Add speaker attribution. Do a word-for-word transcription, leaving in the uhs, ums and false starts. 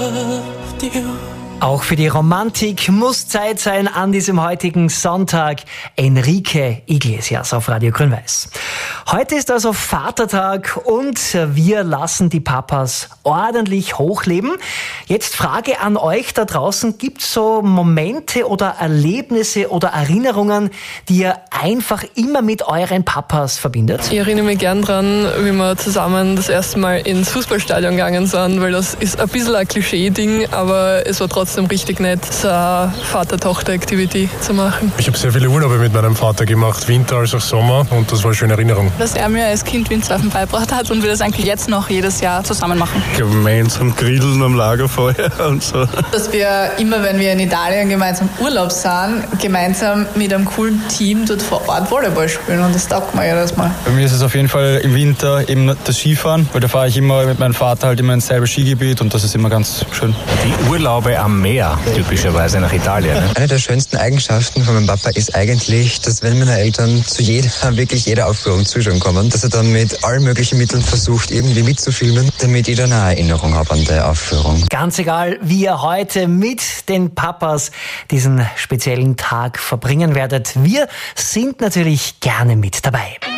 Speaker 1: loved you.
Speaker 2: Auch für die Romantik muss Zeit sein an diesem heutigen Sonntag. Enrique Iglesias auf Radio Grün-Weiß. Heute ist also Vatertag und wir lassen die Papas ordentlich hochleben. Jetzt Frage an euch da draußen. Gibt es so Momente oder Erlebnisse oder Erinnerungen, die ihr einfach immer mit euren Papas verbindet?
Speaker 3: Ich erinnere mich gern dran, wie wir zusammen das erste Mal ins Fußballstadion gegangen sind, weil das ist ein bisschen ein Klischee-Ding, aber es war trotzdem richtig nett, so eine Vater-Tochter-Activity zu machen.
Speaker 4: Ich habe sehr viele Urlaube mit meinem Vater gemacht, Winter als auch Sommer, und das war eine schöne Erinnerung.
Speaker 5: Dass er mir als Kind Windsurfen beigebracht hat und wir das eigentlich jetzt noch jedes Jahr zusammen machen.
Speaker 6: Gemeinsam grillen am Lagerfeuer und so.
Speaker 5: Dass wir immer, wenn wir in Italien gemeinsam Urlaub sind, gemeinsam mit einem coolen Team dort vor Ort Volleyball spielen, und das taugt mir jedes Mal.
Speaker 7: Bei mir ist es auf jeden Fall im Winter eben das Skifahren, weil da fahre ich immer mit meinem Vater halt immer ins selbe Skigebiet und das ist immer ganz schön.
Speaker 8: Die Urlaube am Meer, typischerweise nach Italien. Ne?
Speaker 9: Eine der schönsten Eigenschaften von meinem Papa ist eigentlich, dass wenn meine Eltern zu jeder, wirklich jeder Aufführung zuschauen kommen, dass er dann mit allen möglichen Mitteln versucht, irgendwie mitzufilmen, damit ich dann eine Erinnerung habe an der Aufführung.
Speaker 2: Ganz egal, wie ihr heute mit den Papas diesen speziellen Tag verbringen werdet, wir sind natürlich gerne mit dabei.